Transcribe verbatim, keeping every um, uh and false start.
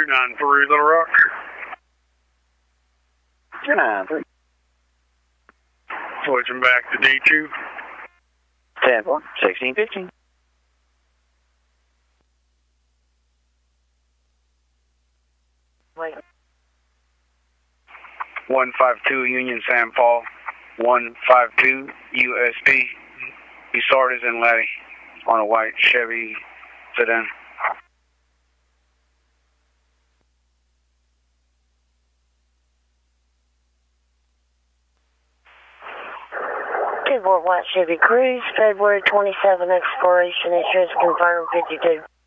two nine three, Little Rock. two nine three. Switching back to D two. ten four, sixteen fifteen. Wait. one five two Union San Paul. one five two U S P. Usardis and Laddie on a white Chevy sedan. two four White Chevy Cruise, February twenty-seventh expiration, insurance confirmed fifty-two.